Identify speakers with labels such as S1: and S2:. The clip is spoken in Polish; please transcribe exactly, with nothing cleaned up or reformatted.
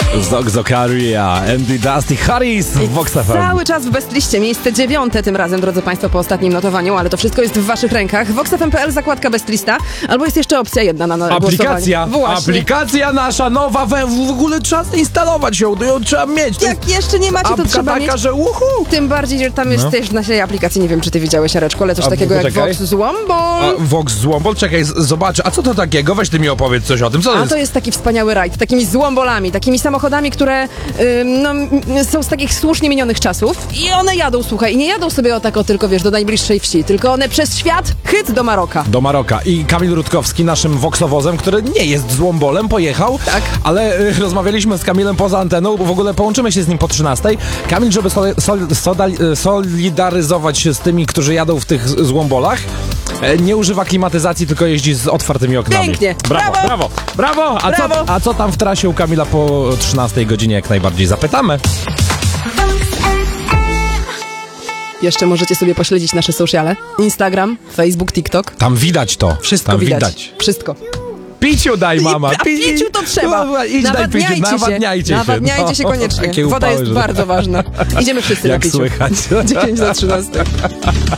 S1: Zog Zokaria, Andy Dusty Harris w Vox F M.
S2: Cały czas w bestliście, miejsce dziewiąte tym razem, drodzy Państwo, po ostatnim notowaniu, ale to wszystko jest w Waszych rękach. vox f m kropka p l, zakładka bestlista, albo jest jeszcze opcja jedna na, na
S1: Aplikacja,
S2: głosowanie.
S1: aplikacja nasza nowa, w, w ogóle trzeba instalować ją, ją trzeba mieć. To
S2: Jak jeszcze nie macie, to trzeba
S1: taka,
S2: mieć.
S1: że uhu.
S2: Tym bardziej, że tam jest
S1: No.
S2: też w naszej aplikacji, nie wiem, czy ty widziałeś, Jareczko, ale coś
S1: A,
S2: takiego jak
S1: poczekaj.
S2: Vox Złombol.
S1: A, Vox Złombol, czekaj, z- zobaczę, a co to takiego? Weź ty mi opowiedz coś o tym, co to
S2: A
S1: jest?
S2: to jest taki wspaniały rajd, takimi złombolami, takimi samochodami, które ym, no, m, są z takich słusznie minionych czasów i one jadą, słuchaj, i nie jadą sobie o tak o tylko, wiesz, do najbliższej wsi, tylko one przez świat, hyt do Maroka.
S1: Do Maroka. I Kamil Rutkowski, naszym voxowozem, który nie jest złombolem, pojechał,
S2: Tak.
S1: ale y, rozmawialiśmy z Kamilem poza anteną, bo w ogóle połączymy się z nim po trzynastej. Kamil, żeby sol, sol, sodal- solidaryzować się z tymi, którzy jadą w tych z- złombolach, e, nie używa klimatyzacji, tylko jeździ z otwartymi oknami.
S2: Pięknie.
S1: Brawo,
S2: Brawo.
S1: brawo, brawo! A,
S2: Brawo.
S1: Co, a co tam w trasie u Kamila po trzynastej godzinie, jak najbardziej zapytamy.
S2: Jeszcze możecie sobie pośledzić nasze sociale, Instagram, Facebook, TikTok.
S1: Tam widać to.
S2: Wszystko
S1: tam
S2: widać.
S1: widać.
S2: Wszystko.
S1: Piciu daj, mama.
S2: A piciu to trzeba.
S1: No, idź daj piciu,
S2: Nawadniajcie się.
S1: nawadniajcie się.
S2: Nawadniajcie
S1: No,
S2: się koniecznie.
S1: takie
S2: Woda
S1: upały,
S2: jest
S1: że-
S2: bardzo ważna. Idziemy wszyscy
S1: Jak
S2: na piciu.
S1: słychać.
S2: dziesięć do trzynastej.